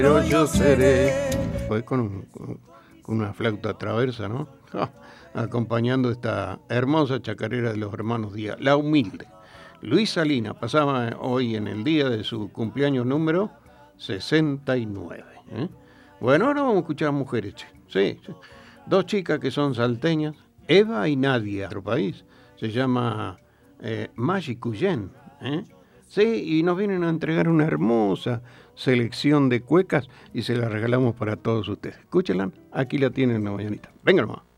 Pero yo seré. Pues con una flauta traversa, ¿no? Acompañando esta hermosa chacarera de los hermanos Díaz, La Humilde. Luis Salinas pasaba hoy en el día de su cumpleaños número 69. Bueno, ahora vamos a escuchar a mujeres, che. Sí, sí. Dos chicas que son salteñas, Eva y Nadia, nuestro país. Se llama Maggie Cuyen, Sí, y nos vienen a entregar una hermosa selección de cuecas y se la regalamos para todos ustedes. Escúchenla, aquí la tienen en la mañanita. Venga nomás.